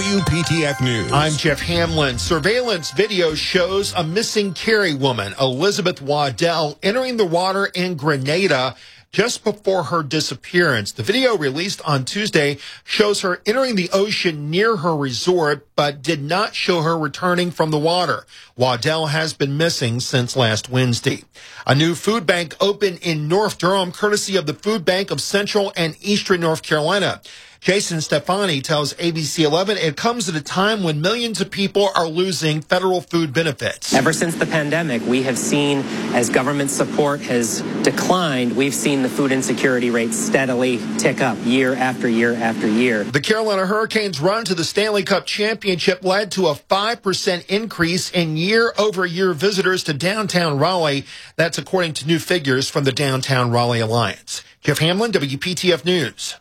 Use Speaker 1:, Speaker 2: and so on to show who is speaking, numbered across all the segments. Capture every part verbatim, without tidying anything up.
Speaker 1: W P T F News.
Speaker 2: I'm Jeff Hamlin. Surveillance video shows a missing Cary woman, Elizabeth Waddell, entering the water in Grenada just before her disappearance. The video, released on Tuesday, shows her entering the ocean near her resort, but did not show her returning from the water. Waddell has been missing since last Wednesday. A new food bank opened in North Durham, courtesy of the Food Bank of Central and Eastern North Carolina. Jason Stefani tells A B C eleven it comes at a time when millions of people are losing federal food benefits.
Speaker 3: Ever since the pandemic, we have seen, as government support has declined, we've seen the food insecurity rate steadily tick up year after year after year.
Speaker 2: The Carolina Hurricanes' run to the Stanley Cup Championship led to a five percent increase in year-over-year visitors to downtown Raleigh. That's according to new figures from the Downtown Raleigh Alliance. Jeff Hamlin, W P T F News.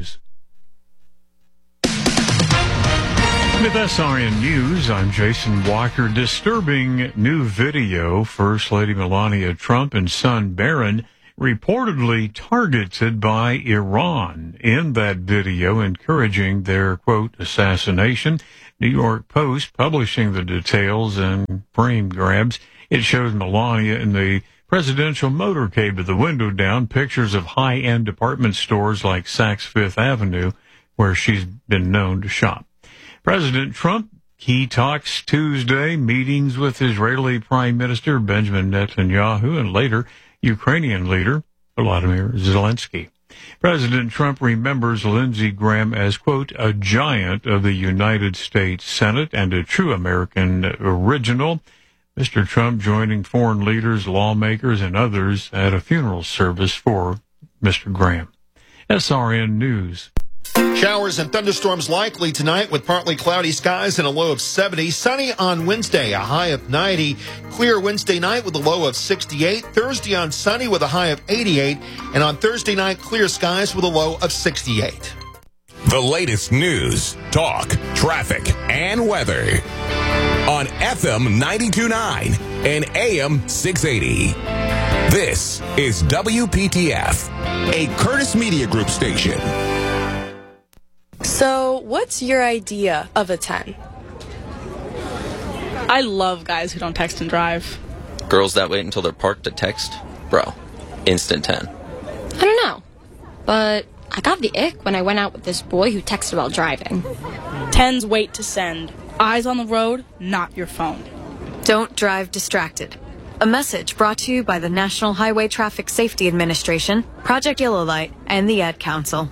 Speaker 4: With S R N News, I'm Jason Walker. Disturbing new video. First Lady Melania Trump and son Barron reportedly targeted by Iran. In that video, encouraging their, quote, assassination. New York Post publishing the details and frame grabs. It shows Melania in the presidential motorcade with the window down, pictures of high-end department stores like Saks Fifth Avenue, where she's been known to shop. President Trump, key talks Tuesday, meetings with Israeli Prime Minister Benjamin Netanyahu and later Ukrainian leader Volodymyr Zelensky. President Trump remembers Lindsey Graham as, quote, a giant of the United States Senate and a true American original. Mister Trump joining foreign leaders, lawmakers, and others at a funeral service for Mister Graham. S R N News.
Speaker 2: Showers and thunderstorms likely tonight with partly cloudy skies and a low of seventy. Sunny on Wednesday, a high of ninety. Clear Wednesday night with a low of sixty-eight. Thursday on sunny with a high of eighty-eight. And on Thursday night, clear skies with a low of sixty-eight.
Speaker 1: The latest news, talk, traffic, and weather on F M ninety-two point nine and A M six eighty. This is W P T F, a Curtis Media Group station.
Speaker 5: So, what's your idea of a ten?
Speaker 6: I love guys who don't text and drive.
Speaker 7: Girls that wait until they're parked to text? Bro, instant ten.
Speaker 8: I don't know, but I got the ick when I went out with this boy who texted while driving.
Speaker 6: Tens wait to send. Eyes on the road, not your phone.
Speaker 9: Don't drive distracted. A message brought to you by the National Highway Traffic Safety Administration, Project Yellow Light, and the Ad Council.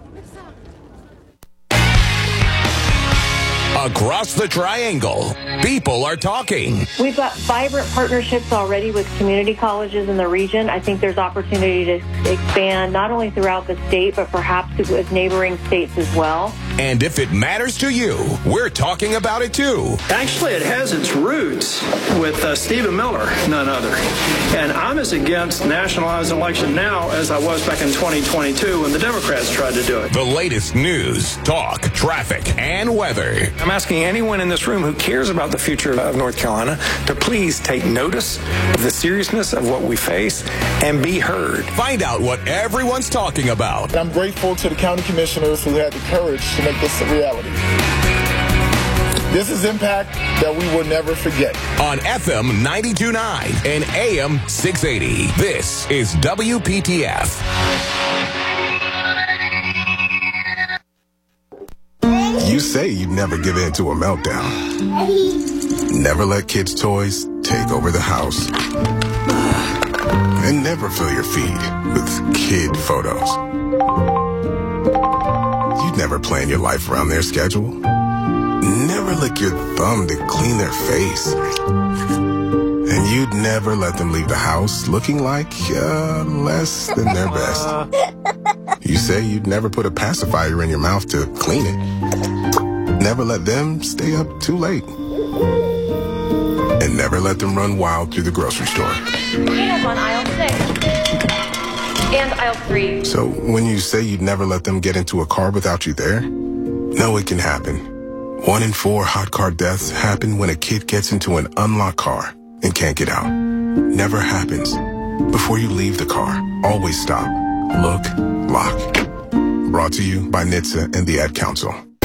Speaker 1: Across the triangle, people are talking.
Speaker 10: We've got vibrant partnerships already with community colleges in the region. I think there's opportunity to expand not only throughout the state, but perhaps with neighboring states as well.
Speaker 1: And if it matters to you, we're talking about it too.
Speaker 11: Actually, it has its roots with uh, Stephen Miller, none other. And I'm as against nationalized election now as I was back in twenty twenty-two when the Democrats tried to do it.
Speaker 1: The latest news, talk, traffic, and weather.
Speaker 12: I'm asking anyone in this room who cares about the future of North Carolina to please take notice of the seriousness of what we face and be heard.
Speaker 1: Find out what everyone's talking about.
Speaker 13: I'm grateful to the county commissioners who had the courage to make this a reality. This is impact that we will never forget.
Speaker 1: On F M ninety-two point nine and A M six eighty, this is W P T F.
Speaker 14: You say you'd never give in to a meltdown. Never let kids' toys take over the house. And never fill your feed with kid photos. You'd never plan your life around their schedule. Never lick your thumb to clean their face. And you'd never let them leave the house looking like uh, less than their best. You say you'd never put a pacifier in your mouth to clean it. Never let them stay up too late. And never let them run wild through the grocery store.
Speaker 10: Peanuts on aisle six. And aisle three.
Speaker 14: So when you say you'd never let them get into a car without you there, no, it can happen. One in four hot car deaths happen when a kid gets into an unlocked car and can't get out. Never happens. Before you leave the car, always stop, look, lock. Brought to you by N H T S A and the Ad Council.